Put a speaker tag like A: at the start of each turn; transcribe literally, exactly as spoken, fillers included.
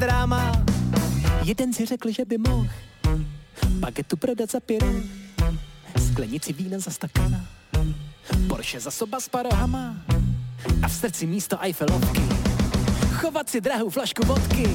A: která má. Jeden si řekl, že by mohl bagetu prodat za pěro, sklenici vína za stakana, Porsche za soba s parohama a v srdci místo Eiffelovky chovat si drahou flašku vodky.